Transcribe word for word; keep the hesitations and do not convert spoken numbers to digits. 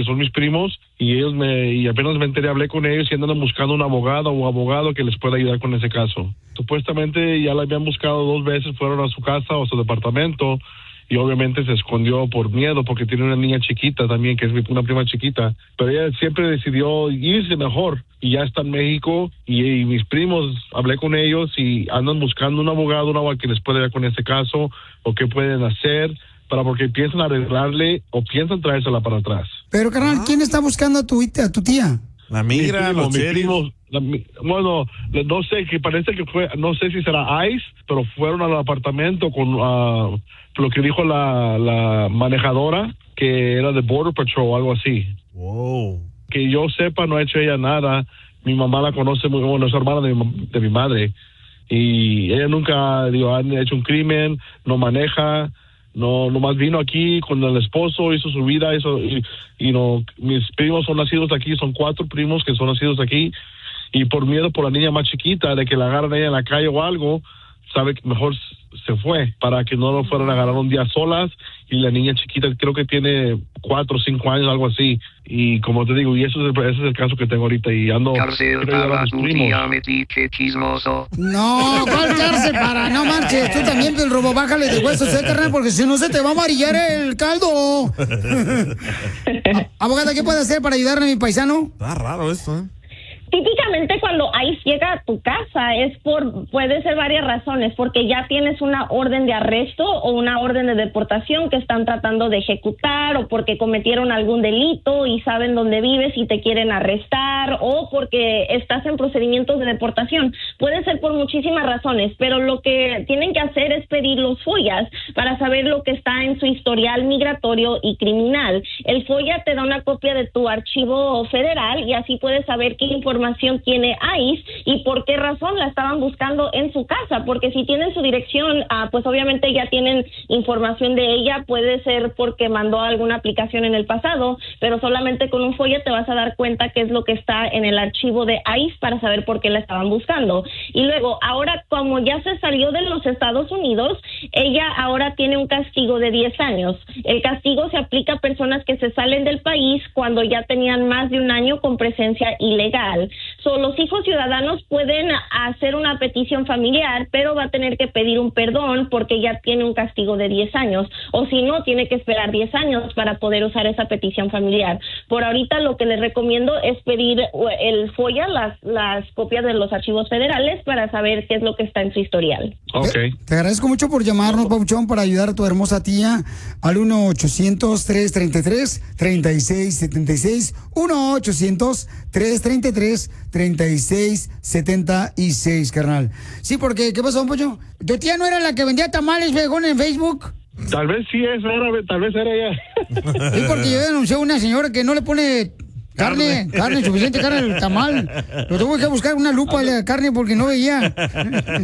que son mis primos, y ellos me, y apenas me enteré, hablé con ellos y andan buscando un abogado o abogado que les pueda ayudar con ese caso. Supuestamente ya la habían buscado dos veces, fueron a su casa o a su departamento, y obviamente se escondió por miedo porque tiene una niña chiquita también, que es mi, una prima chiquita, pero ella siempre decidió irse mejor y ya está en México, y, y mis primos, hablé con ellos y andan buscando un abogado, un abogado que les pueda ayudar con ese caso o qué pueden hacer para porque piensan arreglarle o piensan traérsela para atrás. Pero carnal, ¿quién está buscando a tu, a tu tía? La migra, primo, los sheriffs. La, bueno, no sé, que parece que fue, no sé si será ICE, pero fueron al apartamento con uh, lo que dijo la, la manejadora, que era de Border Patrol o algo así. Wow. Que yo sepa, no ha hecho ella nada. Mi mamá la conoce muy bueno, es hermana de mi, de mi madre. Y ella nunca, digo, ha hecho un crimen, no maneja, no, nomás vino aquí con el esposo, hizo su vida, hizo, y, y no, mis primos son nacidos aquí, son cuatro primos que son nacidos aquí, y por miedo por la niña más chiquita, de que la agarren a ella en la calle o algo, sabe que mejor se fue, para que no lo fueran a agarrar un día solas, y la niña chiquita creo que tiene cuatro o cinco años, algo así, y como te digo, y eso es el, ese es el caso que tengo ahorita, y ando Cárcel para tu tía, metiche chismoso. No, ¿cuál cárcel para? No marches, tú también, el robo, bájale de huesos, ¿eh, carnal? Porque si no se te va a amarillar el caldo. Abogada, ¿qué puede hacer para ayudarle a mi paisano? Está raro esto, ¿eh? Típicamente cuando ICE llega a tu casa es por, puede ser varias razones, porque ya tienes una orden de arresto o una orden de deportación que están tratando de ejecutar, o porque cometieron algún delito y saben dónde vives y te quieren arrestar, o porque estás en procedimientos de deportación. Puede ser por muchísimas razones, pero lo que tienen que hacer es pedir los FOIAs para saber lo que está en su historial migratorio y criminal. El FOIA te da una copia de tu archivo federal y así puedes saber qué información tiene ICE y por qué razón la estaban buscando en su casa, porque si tienen su dirección, uh, pues obviamente ya tienen información de ella. Puede ser porque mandó alguna aplicación en el pasado, pero solamente con un FOIA te vas a dar cuenta qué es lo que está en el archivo de ICE para saber por qué la estaban buscando. Y luego, ahora como ya se salió de los Estados Unidos, ella ahora tiene un castigo de diez años. El castigo se aplica a personas que se salen del país cuando ya tenían más de un año con presencia ilegal. So, los hijos ciudadanos pueden hacer una petición familiar, pero va a tener que pedir un perdón porque ya tiene un castigo de diez años, o si no, tiene que esperar diez años para poder usar esa petición familiar. Por ahorita lo que les recomiendo es pedir el FOIA, las, las copias de los archivos federales, para saber qué es lo que está en su historial. Okay. Te agradezco mucho por llamarnos, Pauchón, para ayudar a tu hermosa tía al uno ochocientos, tres treinta y tres, treinta y seis setenta y seis, uno ochocientos, tres treinta y tres, treinta y seis setenta y seis, carnal. Sí, porque, ¿qué pasó, Pocho? ¿Tu tía no era la que vendía tamales, viejón, en Facebook? Tal vez sí es, era, tal vez era ella. Sí, porque yo denuncié a una señora que no le pone carne, carne, carne suficiente carne al tamal. Pero tuve que buscar una lupa de carne porque no veía.